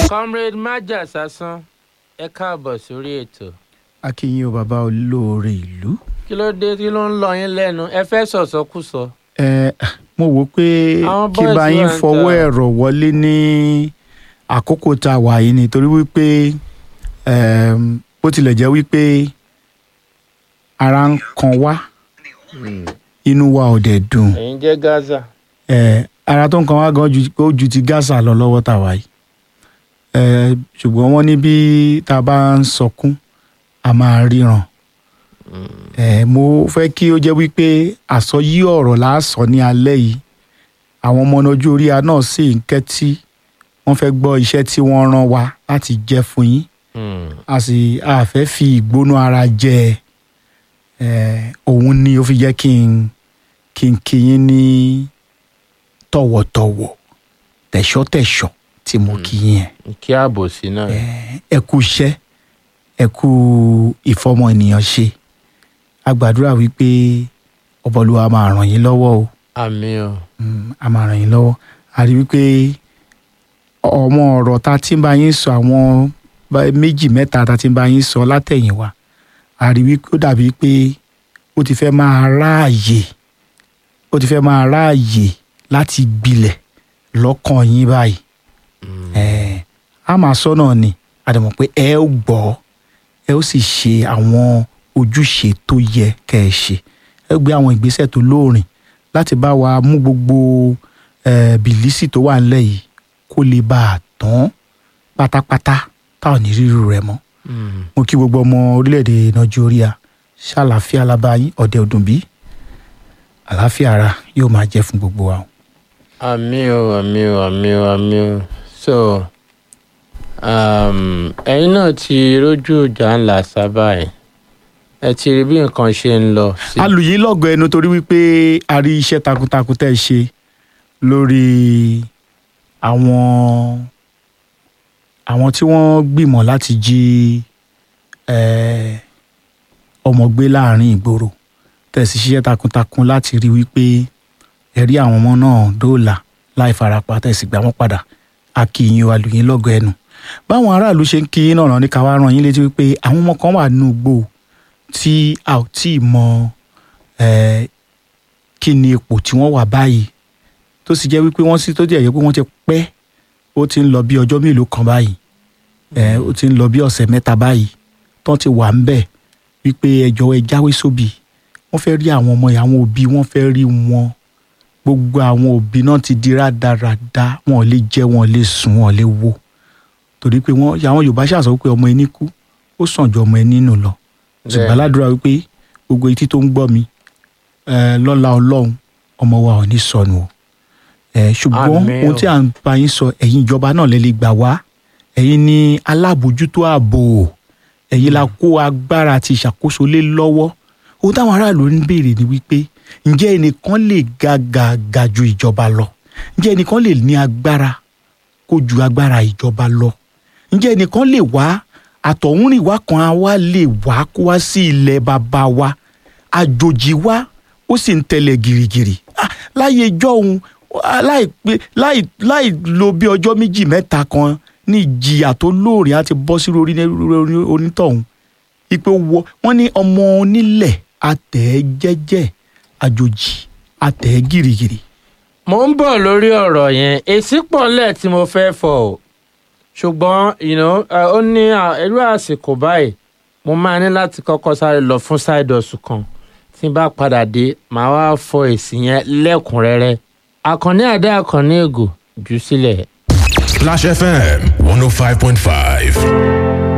Comrade Maja Sasan, ẹ káàbọ̀ sórí ètò. akínyìn o bàbá olóore ìlú. Kí ló dé tí ló ń lọ yín lẹ́nu? Ẹ fẹ́ sọ̀sọ́kùsọ. Mo wò pé Àwọn kí boys bá yín wà ń fọwọ́ ta. ẹ̀rọ wọlé ní àkókò tá a wà yìí nítorí wípé bó tilẹ̀ jẹ́ wípé ara ń kan wá inú wa ò dẹ̀ dùn. Ẹ̀yin jẹ́ Gaza. Ara tó ń kan wá gan ó ju ti Gaza lọ lọ́wọ́ tá a wà yìí. Ṣùgbọ́n wọ́n ní bí tá a bá ń sọkún a máa ríran. Mo fẹ́ kí ó jẹ́ wípé àsọyí ọ̀rọ̀ la sọ ní alẹ́ yìí. Àwọn ọmọ ojú orí a náà sì ń kẹ́tí. Wọ́n fẹ́ gbọ́ iṣẹ́ tí wọ́n rán wa láti jẹ́ fún yín. A fẹ́ fi ìgbóná ara jẹ òun ni ó fi jẹ́ kí n kí yín ní tọ̀wọ̀tọ̀wọ̀ tẹ̀ṣọ́tẹ̀ṣọ́ tí mo kí yín ẹ̀. Kí ààbò sí náà. Ẹ kú iṣẹ́ ẹ kú ìfọmọ ènìyàn ṣe. A gbàdúrà wípé Ọbọ̀lúwa máa ràn yín lọ́wọ́ o. Àmín o. A máa ràn yín lọ́wọ́. A rí wípé ọmọ ọ̀rọ̀ tá ti ń bá yín sọ àwọn méjì mẹ́ta tá ti ń bá yín sọ látẹ̀yìnwá. A rí wípé ó dàbí pé ó ti fẹ́ máa ráàyè láti gbilẹ̀ lọ́kàn yín báyìí. A máa sọ náà ni a dẹ̀ mọ̀ pé ẹ ó gbọ́ ẹ ó sì ṣe àwọn ojúṣe tó yẹ kẹ́ ẹ ṣe. Ẹ gbé àwọn ìgbésẹ̀ tó lóòrìn láti bá wa mú gbogbo bìlísì tó wà nílẹ̀ yìí kó lè bá a tán pátápátá táwọn ní rírú rẹ̀ mọ́. Mo kí gbogbo ọmọ orílẹ̀-èdè Nàìjíríà ṣàlàáfíà lábáyín ọ̀dẹ̀ ọdún bí àlàáfíà ara yóò máa jẹ́ fún gbogbo wa. Àmín o, àmín o, àmín o, àmín o. So ẹ̀yin náà ti rójú ìjà ńlá sábà ẹ̀. Ẹ ti rí bí nǹkan ṣe ń lọ sí. A lù yín lọ́gọ̀ ẹnu torí wípé a rí iṣẹ́ takuntakun tẹ́ ẹ ṣe lórí àwọn tí wọ́n gbìmọ̀ láti jí ọmọ gbé láàrin ìgboro. Tẹ́ ẹ sì ṣiṣẹ́ takuntakun láti rí wípé ẹ rí àwọn ọmọ náà dóòlà láì farapa tẹ́ ẹ sì gbà wọ́n padà. A kí yín o, a lù yín lọ́gọ̀ ẹnu. Báwọn aráàlú ṣe ń kí yín náà ní ká wá rán yín létí wípé àwọn ọmọ kan wà nínú igbó tí a ò tí ì mọ kí ni ipò tí wọ́n wà báyìí tó sì jẹ́ wípé wọ́n sì tó jẹ́ pé wọ́n ti pẹ́ ó ti ń lọ bí ọjọ́ mélòó kan báyìí ó ti ń lọ bí ọ̀sẹ̀ mẹ́ta báyìí tán ti wà ń bẹ̀ wípé ẹ jọ̀ọ́ ẹ jáwé sóbì wọ́n fẹ́ rí àwọn ọmọ yìí àwọn òbí wọ́n fẹ́ rí wọn gbogbo àwọn òbí náà ti di rádaràda wọn ò lè jẹ wọn ò lè sùn wọn ò lè wo torí pé àwọn Yorùbá ṣàṣọ wípé ọmọ ẹni kú ó sàn ju ọmọ ẹni nù lọ ṣùgbọ́n aládùúrà wípé gbogbo etí tó ń gbọ́ mi lọ́lá Ọlọ́run ọmọ wa ò ní sọnù o ṣùgbọ́n ohun tí à ń bá yín sọ ẹ̀yin ìjọba náà lè lè gbà wá ẹ̀yin ni alábòójútó ààbò ẹ̀yin la kó agbára àti ìṣàkóso lé lọ́wọ́ ohun táwọn aráàlú ń béèrè ni wípé ǹjẹ́ ẹnìkan lè ga ju ìjọba lọ ǹjẹ́ ẹnìkan lè ní agbára kó ju agbára ìjọba lọ ǹjẹ́ ẹnìkan lè wá àtọ̀húnrìnwá kan á wá lè wá kó wá sí ilẹ̀ bàbá wa àjòjì wa ó sì ń tẹ̀lé gìrìgìrì láyé jọ́hun láì lo bí ọjọ́ méjì mẹ́ta kan ní ìjìyà tó lóòrìn á ti bọ́ sí orí onítọ̀hún ìpè wọ́n ní ọmọ onílẹ̀ àtẹ̀ jẹ́jẹ́ àjòjì àtẹ̀ gìrìgìrì. Mo ń bọ̀ lórí ọ̀rọ̀ yẹn èsì pọ̀ ńlẹ̀ tí mo fẹ́ fọ̀ ọ́ ṣùgbọ́n ó ní irú àsìkò báyìí mo máa ní láti kọ́kọ́ sáré lọ fún side hustle kan tí n bá padà dé màá wá fọ èsì yẹn lẹ́kùnrẹ́rẹ́. Àkànní Adé Àkànní Ègò jù sílẹ̀. Splash FM 105.5.